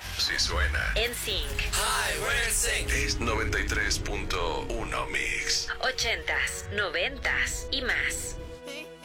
Sí suena. NSYNC. Hi, we're NSYNC. Es 93.1 Mix. 80s, 90s y más.